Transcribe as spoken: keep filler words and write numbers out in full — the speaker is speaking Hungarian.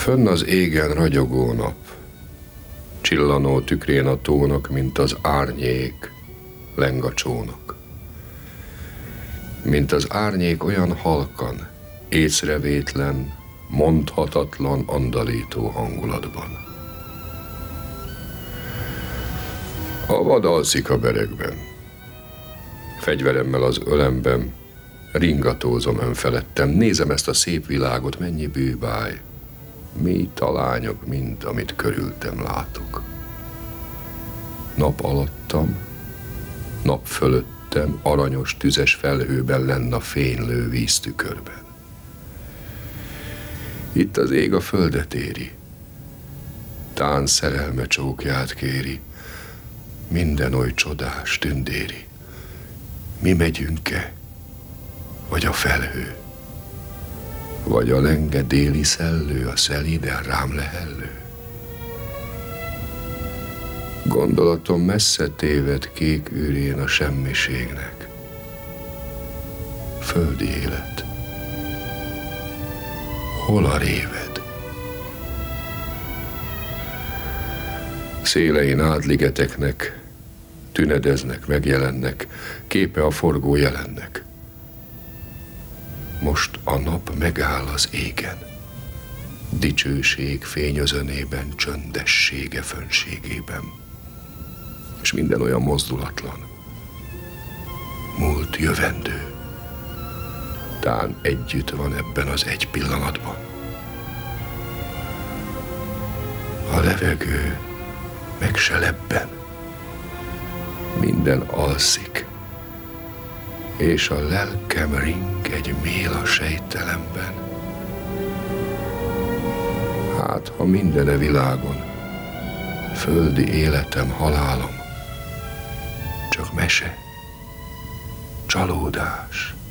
Fönn az égen ragyogó nap, csillanó tükrén a tónak, mint az árnyék, leng a csónak. Mint az árnyék olyan halkan, észrevétlen, mondhatatlan, andalító hangulatban. A vad alszik a berekben, fegyveremmel az ölemben, ringatózom önfelettem, nézem ezt a szép világot, mennyi bűbáj, mi talányok, mint amit körültem látok. Nap alattam, nap fölöttem, aranyos, tüzes felhőben lenn a fénylő víztükörben. Itt az ég a földet éri, tán szerelme csókját kéri, minden oly csodás, tündéri. Mi megyünk-e, vagy a felhő, vagy a lenge déli szellő, a szelíden rám lehellő? Gondolatom messze téved kék űrén a semmiségnek. Földi élet, hol a réved? Szélein átligeteknek tünedeznek, megjelennek, képe a forgó jelennek. Most a nap megáll az égen, dicsőség fényözönében, csöndessége fönségében, és minden olyan mozdulatlan, múlt, jövendő, tán együtt van ebben az egy pillanatban. A levegő meg se lebben, minden alszik, és a lelkem ring egy mél a sejtelemben. Hát, ha mindene világon, földi életem, halálom, csak mese, csalódás,